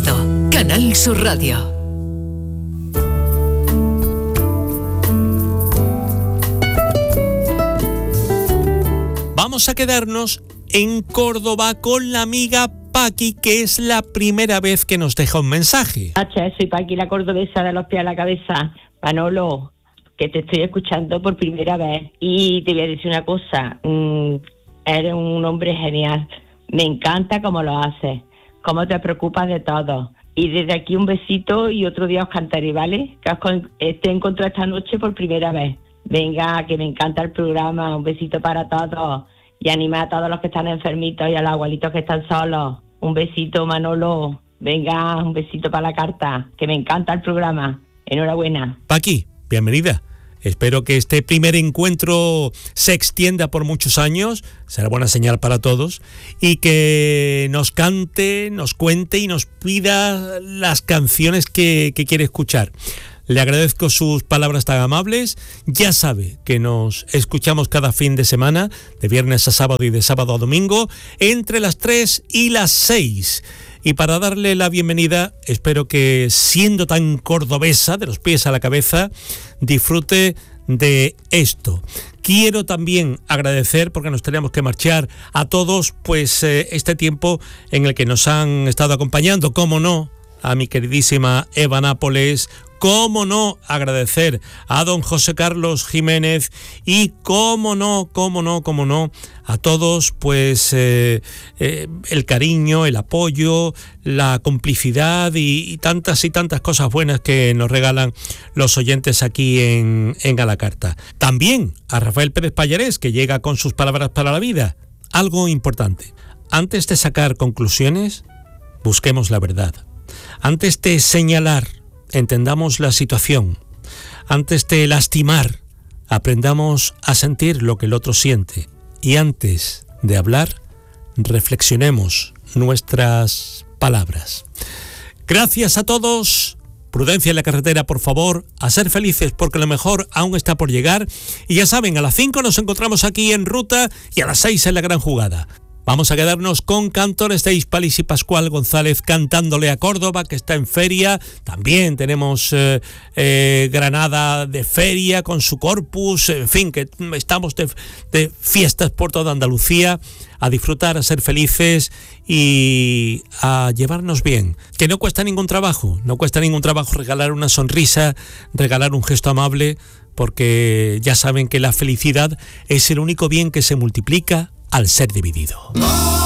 Toledo, Canal Sur Radio. Vamos a quedarnos en Córdoba con la amiga Paqui, que es la primera vez que nos deja un mensaje. Soy Paqui, la cordobesa de los pies a la cabeza. Manolo, que te estoy escuchando por primera vez y te voy a decir una cosa, eres un hombre genial, me encanta cómo lo haces, cómo te preocupas de todo, y desde aquí un besito y otro día os cantaré, ¿vale? Que te he encontrado esta noche por primera vez. Venga, que me encanta el programa, un besito para todos y anima a todos los que están enfermitos y a los abuelitos que están solos. Un besito, Manolo, venga, un besito para la carta, que me encanta el programa. Enhorabuena. Paqui, bienvenida. Espero que este primer encuentro se extienda por muchos años, será buena señal para todos, y que nos cante, nos cuente y nos pida las canciones que quiere escuchar. Le agradezco sus palabras tan amables. Ya sabe que nos escuchamos cada fin de semana, de viernes a sábado y de sábado a domingo, entre las 3 y las 6. Y para darle la bienvenida, espero que, siendo tan cordobesa, de los pies a la cabeza, disfrute de esto. Quiero también agradecer, porque nos tenemos que marchar, a todos, pues este tiempo en el que nos han estado acompañando, cómo no, a mi queridísima Eva Nápoles, cómo no agradecer a don José Carlos Jiménez y cómo no, a todos, pues el cariño, el apoyo, la complicidad y tantas cosas buenas que nos regalan los oyentes aquí en A la Carta. También a Rafael Pérez Pallarés, que llega con sus palabras para la vida. Algo importante: antes de sacar conclusiones, busquemos la verdad. Antes de señalar, entendamos la situación. Antes de lastimar, aprendamos a sentir lo que el otro siente. Y antes de hablar, reflexionemos nuestras palabras. Gracias a todos. Prudencia en la carretera, por favor. A ser felices, porque lo mejor aún está por llegar. Y ya saben, a las 5 nos encontramos aquí en Ruta y a las 6 en La Gran Jugada. Vamos a quedarnos con cantores de Hispalis y Pascual González cantándole a Córdoba, que está en feria. También tenemos Granada de feria con su Corpus. En fin, que estamos de fiestas por toda Andalucía. A disfrutar, a ser felices y a llevarnos bien. Que no cuesta ningún trabajo. No cuesta ningún trabajo regalar una sonrisa, regalar un gesto amable, porque ya saben que la felicidad es el único bien que se multiplica al ser dividido.